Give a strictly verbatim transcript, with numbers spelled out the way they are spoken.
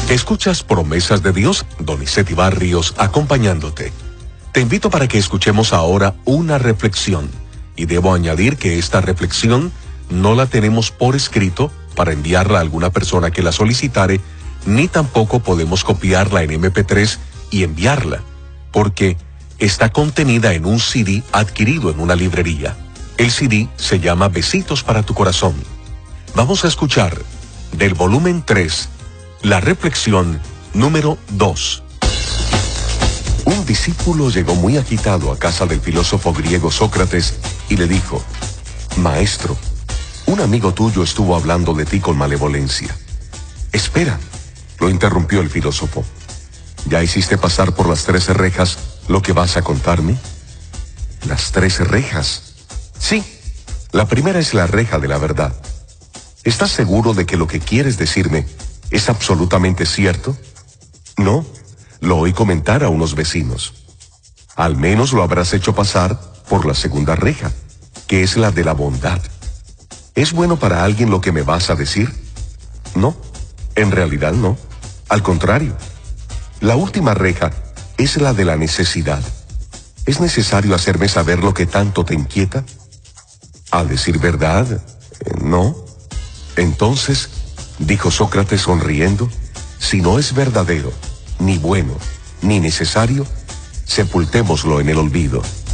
Escuchas Promesas de Dios, Donizeti Barrios acompañándote. Te invito para que escuchemos ahora una reflexión. Y debo añadir que esta reflexión no la tenemos por escrito para enviarla a alguna persona que la solicitare, ni tampoco podemos copiarla en eme pe tres y enviarla, porque está contenida en un ce de adquirido en una librería. El ce de se llama Besitos para tu Corazón. Vamos a escuchar del volumen tres, la reflexión número dos. Un discípulo llegó muy agitado a casa del filósofo griego Sócrates y le dijo: Maestro, un amigo tuyo estuvo hablando de ti con malevolencia. Espera, lo interrumpió el filósofo. ¿Ya hiciste pasar por las trece rejas lo que vas a contarme? ¿Las trece rejas? Sí, la primera es la reja de la verdad. ¿Estás seguro de que lo que quieres decirme es absolutamente cierto? No, lo oí comentar a unos vecinos. Al menos lo habrás hecho pasar por la segunda reja, que es la de la bondad. ¿Es bueno para alguien lo que me vas a decir? No, en realidad no. Al contrario, la última reja es la de la necesidad. ¿Es necesario hacerme saber lo que tanto te inquieta? A decir verdad, eh, no. Entonces, dijo Sócrates sonriendo, si no es verdadero, ni bueno, ni necesario, sepultémoslo en el olvido.